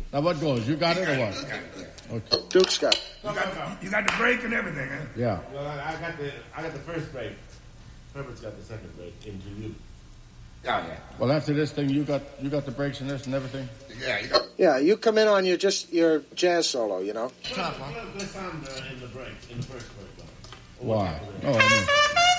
Now what goes? You got it or what? Okay. Duke's got it. You got the break and everything, huh? Yeah. Well, I got the first break. Herbert's got the second break. Into you. Oh, yeah. Well, after this thing, you got the breaks in this and everything? Yeah, you got... Yeah, you come in on your jazz solo, you know. Put a samba in the break, in the first break. Why? Oh, I mean...